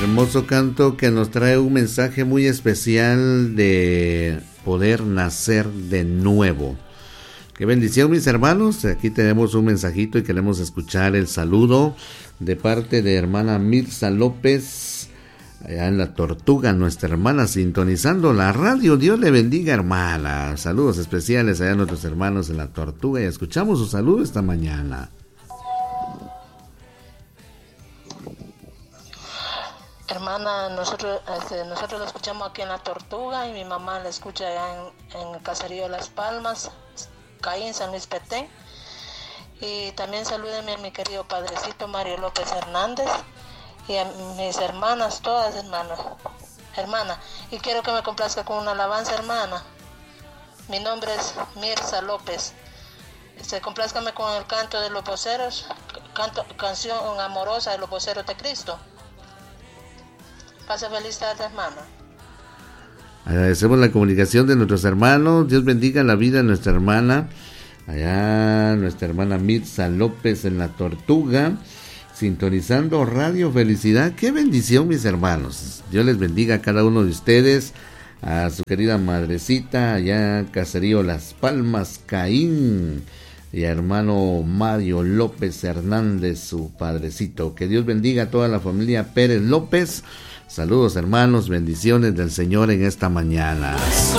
hermoso canto que nos trae un mensaje muy especial de poder nacer de nuevo. Qué bendición, mis hermanos. Aquí tenemos un mensajito y queremos escuchar el saludo de parte de hermana Mirza López, allá en La Tortuga, nuestra hermana sintonizando la radio. Dios le bendiga, hermana. Saludos especiales allá a nuestros hermanos en La Tortuga y escuchamos su saludo esta mañana. Hermana, nosotros lo escuchamos aquí en La Tortuga y mi mamá la escucha allá en el caserío Las Palmas, Caín, San Luis Petén. Y también salúdeme a mi querido padrecito Mario López Hernández y a mis hermanas, todas hermana, y quiero que me complazca con una alabanza, hermana. Mi nombre es Mirza López. Complázcame con el canto de los voceros, canción amorosa de los voceros de Cristo. Pase feliz tarde, hermana. Agradecemos la comunicación de nuestros hermanos. Dios bendiga la vida de nuestra hermana. Allá nuestra hermana Mirza López en La Tortuga, sintonizando Radio Felicidad. Qué bendición, mis hermanos. Dios les bendiga a cada uno de ustedes. A su querida madrecita allá Caserío Las Palmas, Caín, y a hermano Mario López Hernández, su padrecito. Que Dios bendiga a toda la familia Pérez López. Saludos, hermanos, bendiciones del Señor en esta mañana.